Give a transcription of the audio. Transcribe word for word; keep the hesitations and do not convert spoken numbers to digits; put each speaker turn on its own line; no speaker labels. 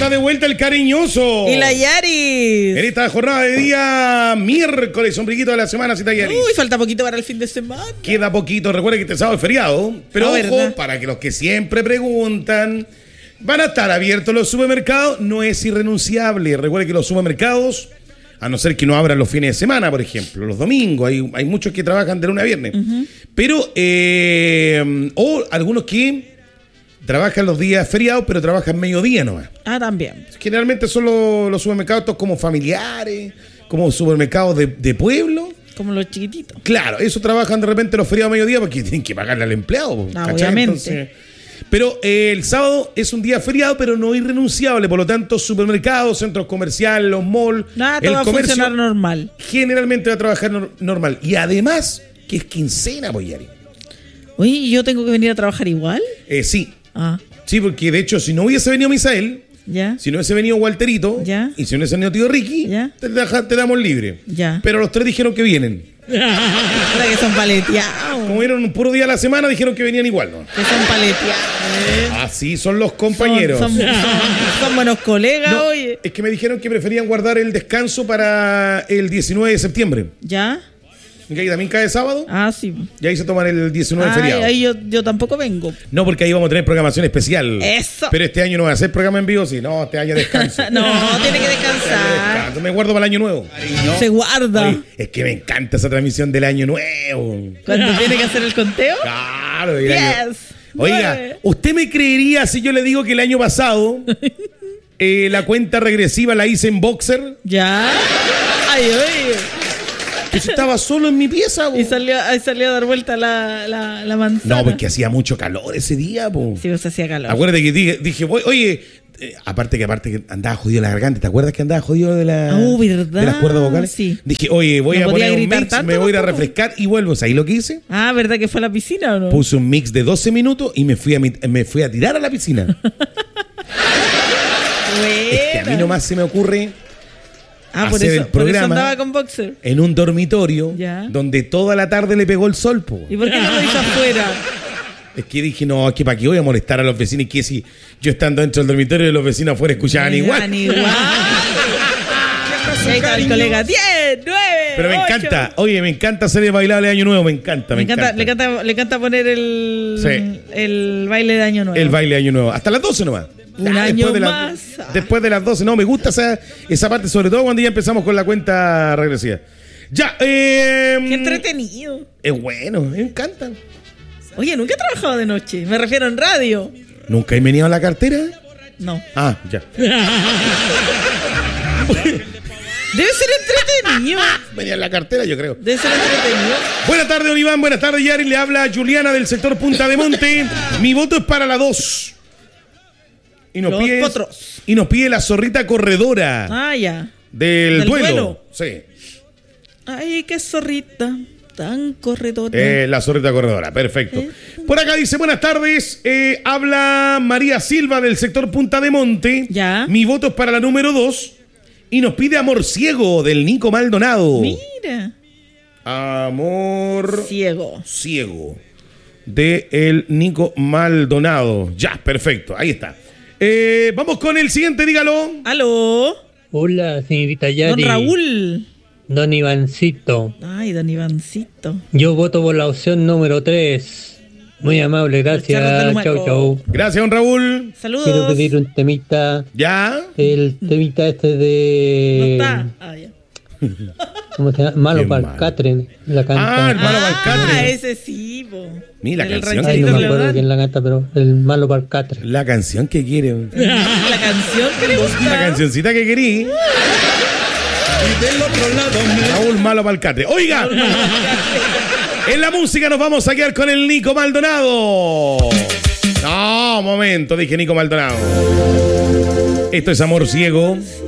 está de vuelta el cariñoso.
Y la Yaris.
En esta jornada de día miércoles, sombriquito de la semana, cita Yaris.
Uy, falta poquito para el fin de semana.
Queda poquito, recuerden que este sábado es feriado. Pero
No,
ojo,
¿verdad?
para que los que siempre preguntan, van a estar abiertos los supermercados, no es irrenunciable. Recuerden que los supermercados, a no ser que no abran los fines de semana, por ejemplo, los domingos, hay, hay muchos que trabajan de lunes a viernes. Uh-huh. Pero, eh, o algunos que trabajan los días feriados, pero trabajan mediodía nomás.
Ah, también.
Generalmente son los, los supermercados estos como familiares, como supermercados de, de pueblo.
Como los chiquititos.
Claro, eso trabajan de repente los feriados a mediodía porque tienen que pagarle al empleado.
Ah, obviamente.
Entonces, pero eh, el sábado es un día feriado, pero no irrenunciable. Por lo tanto, supermercados, centros comerciales, los malls,
Nada, todo
el
va a
comercio
funcionar normal.
generalmente va a trabajar no, normal. Y además, que es quincena, Boyari.
Oye, ¿y yo tengo que venir a trabajar igual?
Eh, sí.
Ah.
Sí, porque de hecho, si no hubiese venido Misael,
ya.
si no hubiese venido Walterito,
ya.
y si no hubiese venido tío Ricky,
ya.
Te, te damos libre.
Ya.
Pero los tres dijeron que vienen.
Ahora que son paleteados.
Como vieron un puro día a la semana, dijeron que venían igual, ¿no?
Que son paleteados.
Así son los compañeros.
Son, son, son, son buenos colegas,
no,
oye.
Es que me dijeron que preferían guardar el descanso para el diecinueve de septiembre.
¿Ya?
¿Y ahí también cae sábado?
Ah, sí.
Y ahí se toman el diecinueve
Ay,
feriado.
Ahí yo, yo tampoco vengo.
No, porque ahí vamos a tener programación especial.
Eso.
Pero este año no va a ser programa en vivo, sí. No, este año descanso.
No, tiene que descansar.
Descanso. Me guardo para el año nuevo.
¿No? Se guarda.
Oye, es que me encanta esa transmisión del año nuevo.
¿Cuándo tiene que hacer el conteo?
Claro.
Diez.
Año... Oiga,
nueve.
¿usted me creería si yo le digo que el año pasado eh, la cuenta regresiva la hice en Boxer?
Ya. Ay, oye.
Pues estaba solo en mi pieza, po.
Y salió, ahí salió a dar vuelta la, la, la manzana.
No, porque hacía mucho calor ese día, po.
Sí, pues hacía calor.
Acuérdate que dije, dije oye, eh, aparte que aparte que andaba jodido la garganta, ¿te acuerdas que andaba jodido de, la,
oh, ¿verdad?
de las cuerdas vocales?
Sí.
Dije, oye, voy
no
a poner un mix,
tanto,
me voy a ir a
tampoco.
refrescar y vuelvo. ¿Sabes lo que hice?
Ah, ¿verdad que fue a la piscina o no?
Puse un mix de doce minutos y me fui a, mi, me fui a tirar a la piscina. Es que a mí nomás se me ocurre...
Ah, por
hacer
eso,
el programa
por eso andaba con boxer.
En un dormitorio
ya.
donde toda la tarde le pegó el sol, po.
¿Y por qué no lo hizo afuera?
Es que dije, no, es que para qué voy a molestar a los vecinos y que si yo estando dentro del dormitorio y los vecinos afuera escuchaban igual.
igual. Ahí está el colega. diez, nueve,
Pero me
ocho.
encanta, oye, me encanta hacer el bailable de Año Nuevo, me encanta, me,
Me encanta,
encanta.
Le encanta, le encanta poner el,
sí.
el baile de Año Nuevo.
El baile de Año Nuevo, hasta las doce nomás.
Un
ah,
año
después de
más.
La, después de las doce, no, me gusta esa, esa parte, sobre todo cuando ya empezamos con la cuenta regresiva. Ya, eh...
Qué entretenido.
Es bueno, me encanta.
Oye, nunca he trabajado de noche, me refiero en radio.
¿Nunca he venido a la cartera?
No.
Ah, ya.
Debe ser entretenido.
Venía en la cartera, yo creo.
Debe ser entretenido.
Buenas tardes, don Iván. Buenas tardes, Yari. Le habla Juliana del sector Punta de Monte. Mi voto es para la dos. Y nos,
Los
pide,
potros.
y nos pide la zorrita corredora.
Ah, ya.
Del,
Del
duelo.
duelo.
Sí.
Ay, qué zorrita. Tan corredora.
Eh, la zorrita corredora, perfecto.
¿Eh?
Por acá dice, buenas tardes. Eh, habla María Silva del sector Punta de Monte.
Ya.
Mi voto es para la número dos. Y nos pide Amor Ciego del Nico Maldonado.
Mira.
Amor
Ciego.
Ciego de el Nico Maldonado. Ya, perfecto, ahí está. Eh, vamos con el siguiente, dígalo.
¿Aló?
Hola, señorita Yari.
Don Raúl.
Don Ivancito.
Ay, don Ivancito.
Yo voto por la opción número tres. Muy amable, gracias. Chau, chau.
Gracias, don Raúl.
Saludos.
Quiero pedir un temita.
¿Ya?
El temita este de...
No está. Ah, ya.
¿Cómo se llama? Malo
Qué
para el
malo.
Catren. La canta.
Ah, el malo para el
Ah,
Catren.
ese sí, po.
Mira,
El
canción.
Ay,
rancherito
no me
le
acuerdo
dan.
quién la canta, pero el malo para el Catren.
La canción que quiere.
La canción que le gusta.
La cancioncita que querí.
Y del otro lado,
Raúl Malo Palcate. Oiga, en la música nos vamos a quedar con el Nico Maldonado. No, momento, dije Nico Maldonado. Esto es Amor Ciego.